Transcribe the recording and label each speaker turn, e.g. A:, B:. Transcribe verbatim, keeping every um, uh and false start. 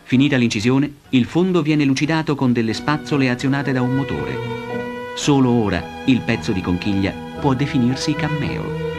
A: Finita l'incisione, il fondo viene lucidato con delle spazzole azionate da un motore. Solo ora il pezzo di conchiglia può definirsi cammeo.